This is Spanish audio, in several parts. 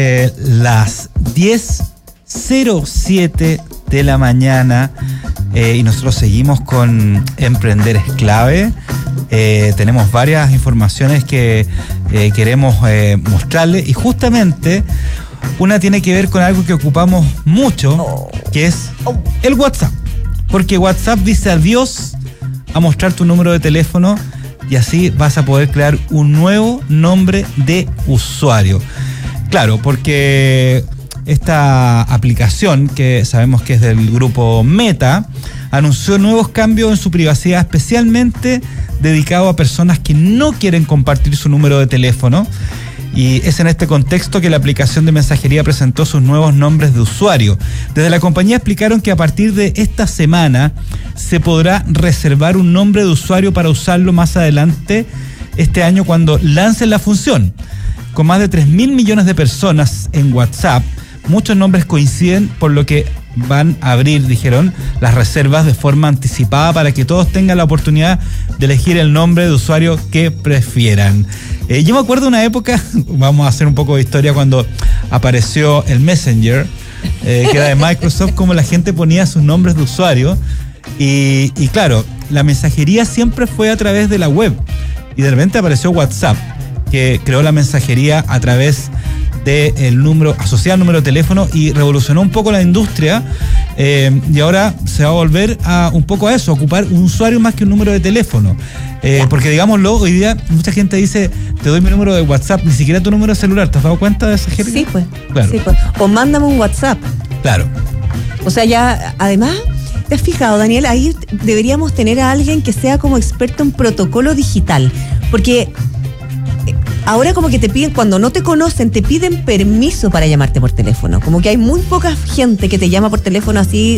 Las 10:07 de la mañana y nosotros seguimos con Emprender es Clave. Tenemos varias informaciones que queremos mostrarles y justamente una tiene que ver con algo que ocupamos mucho, que es el WhatsApp. Porque WhatsApp dice adiós a mostrar tu número de teléfono y así vas a poder crear un nuevo nombre de usuario. Claro, porque esta aplicación, que sabemos que es del grupo Meta, anunció nuevos cambios en su privacidad, especialmente dedicado a personas que no quieren compartir su número de teléfono. Y es en este contexto que la aplicación de mensajería presentó sus nuevos nombres de usuario. Desde la compañía explicaron que a partir de esta semana se podrá reservar un nombre de usuario para usarlo más adelante este año cuando lancen la función. Con más de 3.000 millones de personas en WhatsApp, muchos nombres coinciden, por lo que van a abrir, dijeron, las reservas de forma anticipada para que todos tengan la oportunidad de elegir el nombre de usuario que prefieran. Yo me acuerdo de una época, vamos a hacer un poco de historia, cuando apareció el Messenger, que era de Microsoft, como la gente ponía sus nombres de usuario. Y claro, la mensajería siempre fue a través de la web. Y de repente apareció WhatsApp, que creó la mensajería a través del número, asociado al número de teléfono, y revolucionó un poco la industria, y ahora se va a volver un poco a eso, a ocupar un usuario más que un número de teléfono. Porque digámoslo, hoy día mucha gente dice, te doy mi número de WhatsApp, ni siquiera tu número de celular. ¿Te has dado cuenta de esa gente? Sí, pues. Claro. Sí, pues. O mándame un WhatsApp. Claro. O sea, ya, además, ¿te has fijado, Daniel? Ahí deberíamos tener a alguien que sea como experto en protocolo digital. Porque ahora como que te piden, cuando no te conocen, te piden permiso para llamarte por teléfono. Como que hay muy poca gente que te llama por teléfono así,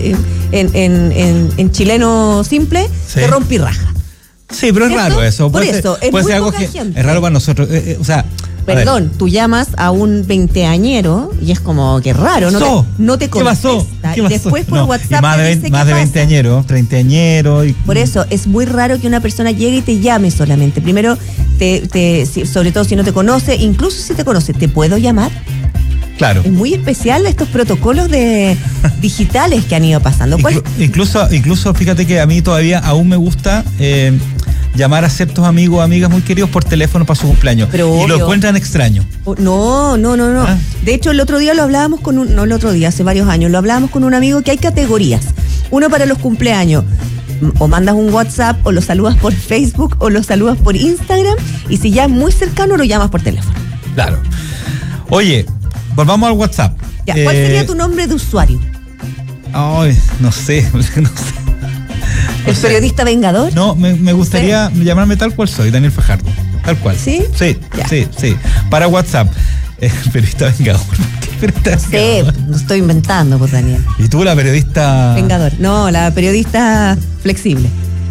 en chileno simple, Sí. te rompirraja. Sí, pero es ¿Cierto? raro eso. Por eso, es puede muy ser algo poca que gente. es raro para nosotros. O sea, Perdón, tú llamas a un veinteañero y es como que raro, no te ¿Qué pasó? contesta. ¿Qué Y pasó? después por No, WhatsApp y más te de, dice más qué de pasa. 20añeros, 30añeros. Por eso, es muy raro que una persona llegue y te llame solamente. Primero, sobre todo si no te conoce, incluso si te conoce, ¿te puedo llamar? Claro. Es muy especial estos protocolos digitales que han ido pasando. Incluso, fíjate que a mí todavía aún me gusta llamar a ciertos amigos o amigas muy queridos por teléfono para su cumpleaños. Pero y obvio. lo encuentran extraño. No. ¿Ah? De hecho, el otro día lo hablábamos hace varios años, lo hablábamos con un amigo que hay categorías. Uno para los cumpleaños. O mandas un WhatsApp, o lo saludas por Facebook, o lo saludas por Instagram, y si ya es muy cercano, lo llamas por teléfono. Claro. Oye, volvamos al WhatsApp. Ya, ¿cuál sería tu nombre de usuario? Ay, no sé. ¿El periodista vengador? No, me gustaría llamarme tal cual soy, Daniel Fajardo. Tal cual. ¿Sí? Sí, Ya. sí. Para WhatsApp. Periodista vengador. ¿Qué periodista vengador? No estoy inventando, pues, Daniel. ¿Y tú, la periodista? Vengador. No, la periodista flexible.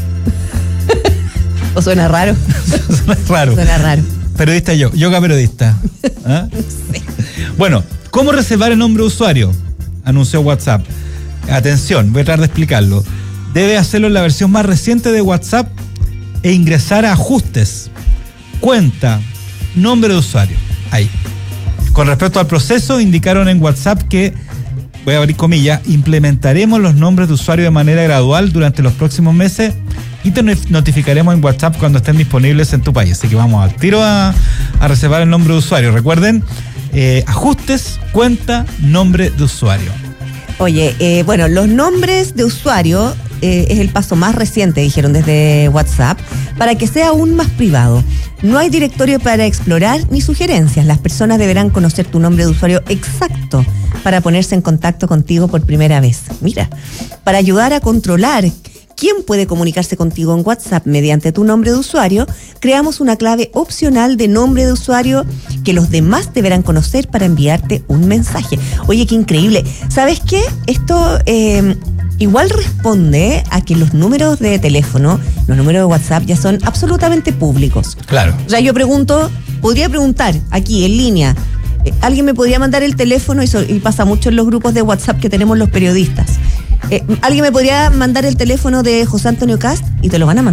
¿O suena raro? Suena raro. Suena raro. Periodista yoga periodista. ¿Ah? No sé. Bueno, ¿cómo reservar el nombre de usuario? Anunció WhatsApp. Atención, voy a tratar de explicarlo. Debe hacerlo en la versión más reciente de WhatsApp e ingresar a ajustes, cuenta, nombre de usuario. Ahí. Con respecto al proceso, indicaron en WhatsApp que, voy a abrir comillas, implementaremos los nombres de usuario de manera gradual durante los próximos meses y te notificaremos en WhatsApp cuando estén disponibles en tu país. Así que vamos al tiro a reservar el nombre de usuario. Recuerden, ajustes, cuenta, nombre de usuario. Oye, bueno, los nombres de usuario es el paso más reciente, dijeron desde WhatsApp, para que sea aún más privado. No hay directorio para explorar ni sugerencias. Las personas deberán conocer tu nombre de usuario exacto para ponerse en contacto contigo por primera vez. Mira, para ayudar a controlar quién puede comunicarse contigo en WhatsApp mediante tu nombre de usuario, creamos una clave opcional de nombre de usuario que los demás deberán conocer para enviarte un mensaje. Oye, qué increíble. ¿Sabes qué? Esto igual responde a que los números de teléfono, los números de WhatsApp ya son absolutamente públicos. Claro. O sea, yo podría preguntar aquí en línea, ¿alguien me podría mandar el teléfono? Y pasa mucho en los grupos de WhatsApp que tenemos los periodistas. ¿Alguien me podría mandar el teléfono de José Antonio Cast? Y te lo van a mandar.